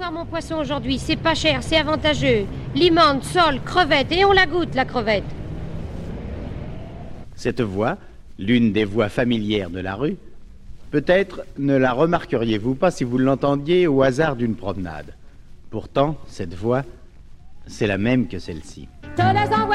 voir mon poisson aujourd'hui. C'est pas cher, c'est avantageux. Limande, sole, crevette, et on la goûte, la crevette. Cette voix, l'une des voix familières de la rue, peut-être ne la remarqueriez-vous pas si vous l'entendiez au hasard d'une promenade. Pourtant, cette voix, c'est la même que celle-ci.